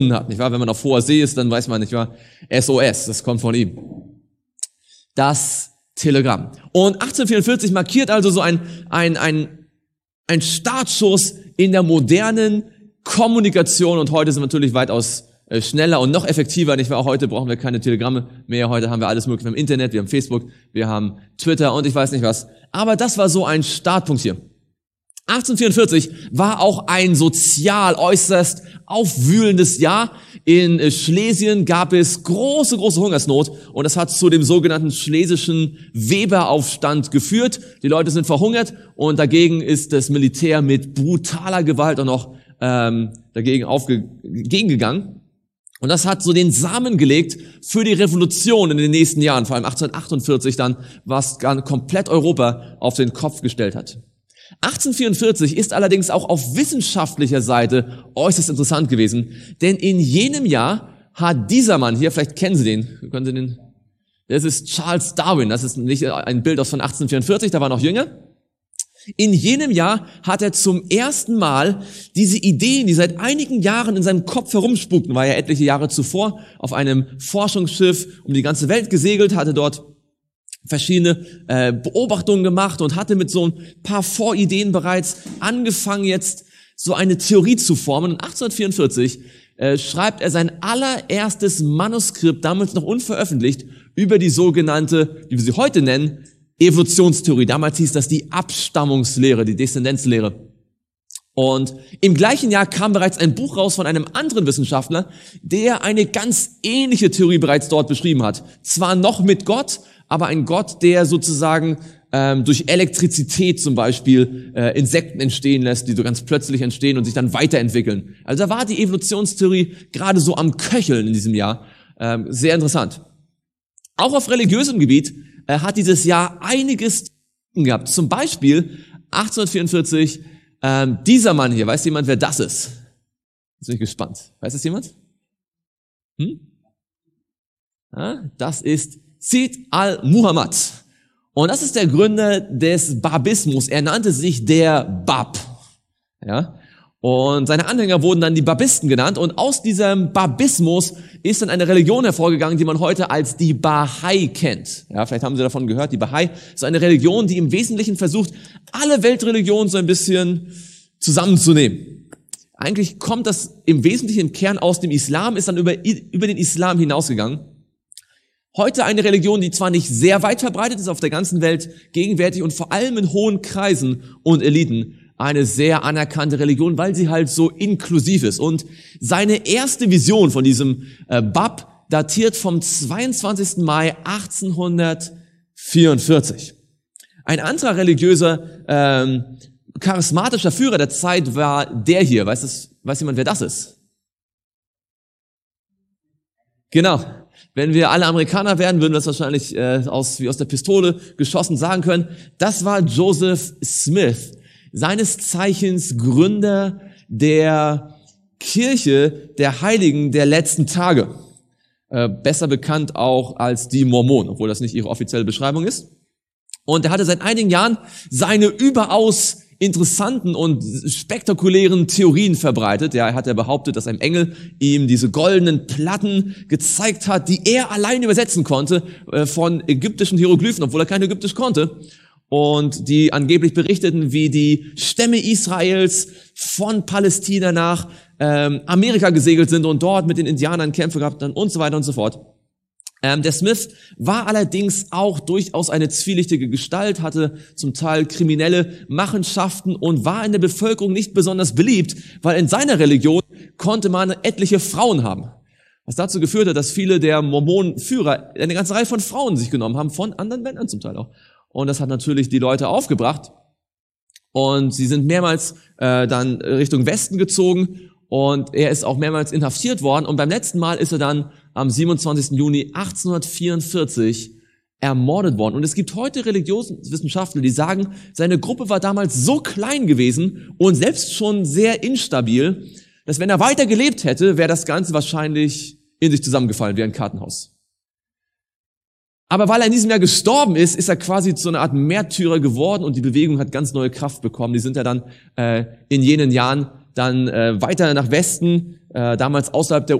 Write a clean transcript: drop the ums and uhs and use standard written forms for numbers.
hat, nicht wahr? Wenn man auf hoher See ist, dann weiß man, nicht wahr? SOS, das kommt von ihm. Das Telegramm. Und 1844 markiert also so ein Startschuss in der modernen Kommunikation, und heute sind wir natürlich weitaus schneller und noch effektiver, nicht wahr? Auch heute brauchen wir keine Telegramme mehr, heute haben wir alles mögliche. Wir haben Internet, wir haben Facebook, wir haben Twitter und ich weiß nicht was. Aber das war so ein Startpunkt hier. 1844 war auch ein sozial äußerst aufwühlendes Jahr. In Schlesien gab es große Hungersnot, und das hat zu dem sogenannten schlesischen Weberaufstand geführt. Die Leute sind verhungert, und dagegen ist das Militär mit brutaler Gewalt auch noch gegengegangen. Und das hat so den Samen gelegt für die Revolution in den nächsten Jahren, vor allem 1848 dann, was komplett Europa auf den Kopf gestellt hat. 1844 ist allerdings auch auf wissenschaftlicher Seite äußerst interessant gewesen, denn in jenem Jahr hat dieser Mann hier, vielleicht kennen Sie den, das ist Charles Darwin, das ist nicht ein Bild von 1844, da war noch jünger. In jenem Jahr hat er zum ersten Mal diese Ideen, die seit einigen Jahren in seinem Kopf herumspukten, war ja etliche Jahre zuvor auf einem Forschungsschiff um die ganze Welt gesegelt, hatte dort verschiedene Beobachtungen gemacht und hatte mit so ein paar Vorideen bereits angefangen, jetzt so eine Theorie zu formen. Und 1844 schreibt er sein allererstes Manuskript, damals noch unveröffentlicht, über die sogenannte, wie wir sie heute nennen, Evolutionstheorie. Damals hieß das die Abstammungslehre, die Deszendenzlehre. Und im gleichen Jahr kam bereits ein Buch raus von einem anderen Wissenschaftler, der eine ganz ähnliche Theorie bereits dort beschrieben hat. Zwar noch mit Gott, aber ein Gott, der sozusagen durch Elektrizität zum Beispiel Insekten entstehen lässt, die so ganz plötzlich entstehen und sich dann weiterentwickeln. Also da war die Evolutionstheorie gerade so am Köcheln in diesem Jahr. Sehr interessant. Auch auf religiösem Gebiet hat dieses Jahr einiges gehabt. Zum Beispiel 1844, dieser Mann hier, weiß jemand, wer das ist? Jetzt bin ich gespannt. Weiß das jemand? Ja, das ist Zid al-Muhammad. Und das ist der Gründer des Babismus. Er nannte sich der Bab. Ja. Und seine Anhänger wurden dann die Babisten genannt. Und aus diesem Babismus ist dann eine Religion hervorgegangen, die man heute als die Bahai kennt. Ja, vielleicht haben Sie davon gehört. Die Bahai ist eine Religion, die im Wesentlichen versucht, alle Weltreligionen so ein bisschen zusammenzunehmen. Eigentlich kommt das im Wesentlichen im Kern aus dem Islam, ist dann über den Islam hinausgegangen. Heute eine Religion, die zwar nicht sehr weit verbreitet ist auf der ganzen Welt, gegenwärtig und vor allem in hohen Kreisen und Eliten eine sehr anerkannte Religion, weil sie halt so inklusiv ist. Und seine erste Vision von diesem Bab datiert vom 22. Mai 1844. Ein anderer religiöser, charismatischer Führer der Zeit war der hier. Weiß jemand, wer das ist? Genau. Wenn wir alle Amerikaner wären, würden wir das wahrscheinlich wie aus der Pistole geschossen sagen können. Das war Joseph Smith, seines Zeichens Gründer der Kirche der Heiligen der letzten Tage. Besser bekannt auch als die Mormonen, obwohl das nicht ihre offizielle Beschreibung ist. Und er hatte seit einigen Jahren seine überaus interessanten und spektakulären Theorien verbreitet. Ja, er hat behauptet, dass ein Engel ihm diese goldenen Platten gezeigt hat, die er allein übersetzen konnte von ägyptischen Hieroglyphen, obwohl er kein Ägyptisch konnte. Und die angeblich berichteten, wie die Stämme Israels von Palästina nach Amerika gesegelt sind und dort mit den Indianern Kämpfe gehabt haben und so weiter und so fort. Der Smith war allerdings auch durchaus eine zwielichtige Gestalt, hatte zum Teil kriminelle Machenschaften und war in der Bevölkerung nicht besonders beliebt, weil in seiner Religion konnte man etliche Frauen haben. Was dazu geführt hat, dass viele der Mormonenführer eine ganze Reihe von Frauen sich genommen haben, von anderen Männern zum Teil auch. Und das hat natürlich die Leute aufgebracht. Und sie sind mehrmals dann Richtung Westen gezogen. Und er ist auch mehrmals inhaftiert worden. Und beim letzten Mal ist er dann am 27. Juni 1844 ermordet worden. Und es gibt heute Religionswissenschaftler, die sagen, seine Gruppe war damals so klein gewesen und selbst schon sehr instabil, dass wenn er weiter gelebt hätte, wäre das Ganze wahrscheinlich in sich zusammengefallen wie ein Kartenhaus. Aber weil er in diesem Jahr gestorben ist, ist er quasi zu einer Art Märtyrer geworden und die Bewegung hat ganz neue Kraft bekommen. Die sind ja dann in jenen Jahren dann weiter nach Westen damals außerhalb der